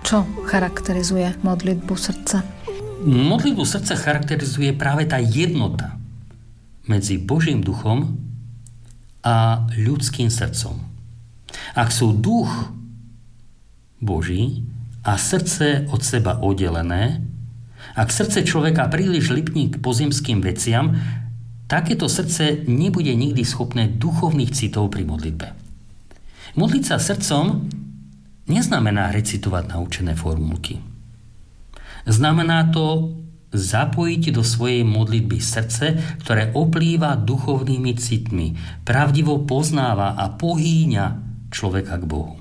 Čo charakterizuje modlitbu srdca? Modlitbu srdca charakterizuje práve tá jednota medzi Božím duchom a ľudským srdcom. Ak sú duch Boží a srdce od seba oddelené, ak srdce človeka príliš lipní k pozemským veciam, takéto srdce nebude nikdy schopné duchovných citov pri modlitbe. Modliť sa srdcom neznamená recitovať naučené formulky. Znamená to zapojiť do svojej modlitby srdce, ktoré oplýva duchovnými citmi, pravdivo poznáva a pohýňa človeka k Bohu.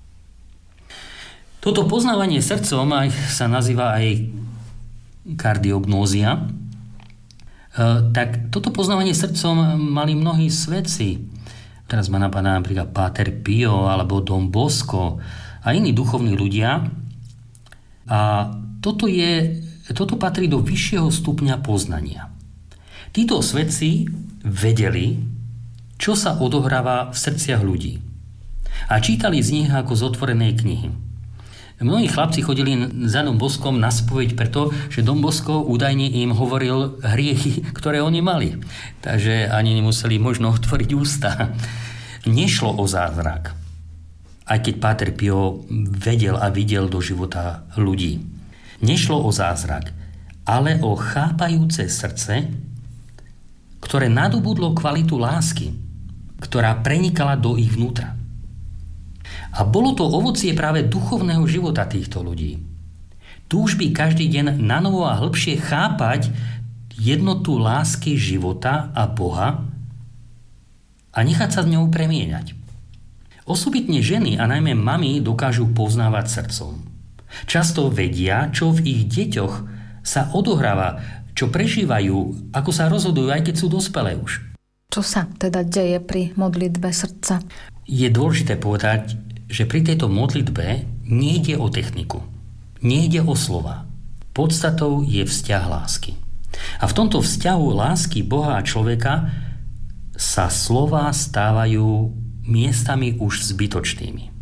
Toto poznávanie srdcom sa nazýva aj kardiognózia. Tak toto poznávanie srdcom mali mnohí svetci. Teraz ma napadá napríklad Páter Pio alebo Dom Bosco a iní duchovní ľudia. A toto patrí do vyššieho stupňa poznania. Títo svetci vedeli, čo sa odohráva v srdciach ľudí. A čítali z nich ako z otvorenej knihy. Mnohí chlapci chodili za Dom Boskom na spoveď preto, že Dom Bosko údajne im hovoril hriechy, ktoré oni mali. Takže ani nemuseli možno otvoriť ústa. Nešlo o zázrak. Aj keď Páter Pio vedel a videl do života ľudí. Nešlo o zázrak, ale o chápajúce srdce, ktoré nadobudlo kvalitu lásky, ktorá prenikala do ich vnútra. A bolo to ovocie práve duchovného života týchto ľudí. Túžby každý deň nanovo a hlbšie chápať jednotu lásky života a Boha a nechať sa s ňou premieňať. Osobitne ženy a najmä mami dokážu poznávať srdcom. Často vedia, čo v ich deťoch sa odohráva, čo prežívajú, ako sa rozhodujú, aj keď sú dospelé už. Čo sa teda deje pri modlitbe srdca? Je dôležité povedať, že pri tejto modlitbe nejde o techniku, nejde o slova. Podstatou je vzťah lásky. A v tomto vzťahu lásky Boha a človeka sa slová stávajú miestami už zbytočnými.